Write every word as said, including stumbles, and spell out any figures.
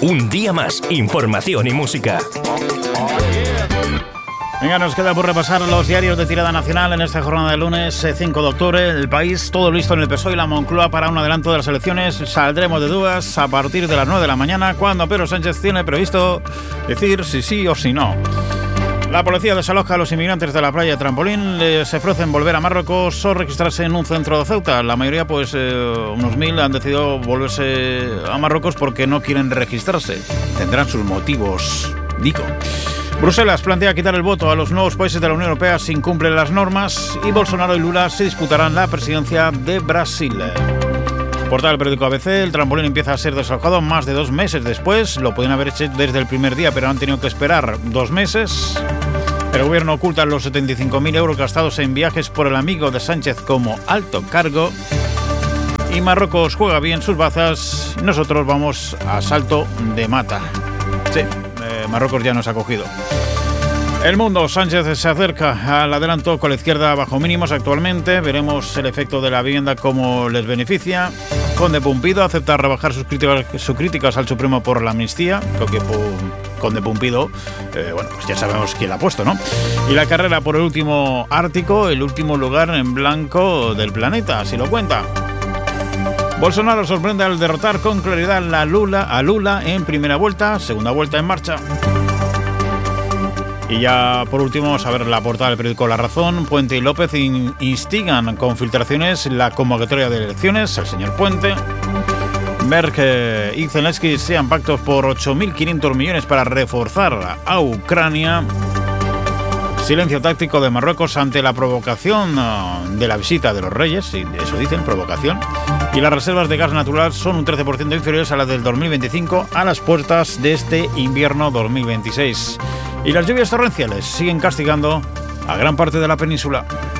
Un día más, información y música. Venga, nos queda por repasar los diarios de tirada nacional en esta jornada de lunes cinco de octubre. El País, todo listo en el P S O E y la Moncloa para un adelanto de las elecciones. Saldremos de dudas a partir de las nueve de la mañana, cuando Pedro Sánchez tiene previsto decir si sí o si no. La policía desaloja a los inmigrantes de la playa Trampolín. Les ofrecen volver a Marruecos o registrarse en un centro de Ceuta. La mayoría, pues eh, unos mil, han decidido volverse a Marruecos porque no quieren registrarse. Tendrán sus motivos, digo. Bruselas plantea quitar el voto a los nuevos países de la Unión Europea si incumplen las normas, y Bolsonaro y Lula se disputarán la presidencia de Brasil. Portal del periódico A B C, el Trampolín empieza a ser desalojado más de dos meses después. Lo podían haber hecho desde el primer día, pero han tenido que esperar dos meses. El gobierno oculta los setenta y cinco mil euros gastados en viajes por el amigo de Sánchez como alto cargo. Y Marruecos juega bien sus bazas. Nosotros vamos a salto de mata. Sí, eh, Marruecos ya nos ha cogido. El Mundo, Sánchez se acerca al adelanto con la izquierda bajo mínimos actualmente. Veremos el efecto de la vivienda, cómo les beneficia. Conde Pumpido acepta rebajar sus críticas, sus críticas al Supremo por la amnistía. Creo que Conde Pumpido, eh, bueno, pues ya sabemos quién la ha puesto, ¿no? Y la carrera por el último Ártico, el último lugar en blanco del planeta, así lo cuenta. Bolsonaro sorprende al derrotar con claridad la Lula, a Lula en primera vuelta, segunda vuelta en marcha. Y ya por último vamos a ver la portada del periódico La Razón. Puente y López in- instigan con filtraciones la convocatoria de elecciones. El señor Puente. Merck eh, y Zelensky sean pactos por ocho mil quinientos millones para reforzar a Ucrania. Silencio táctico de Marruecos ante la provocación uh, de la visita de los reyes, y eso dicen, provocación. Y las reservas de gas natural son un trece por ciento inferiores a las del dos mil veinticinco, a las puertas de este invierno dos mil veintiséis. Y las lluvias torrenciales siguen castigando a gran parte de la península.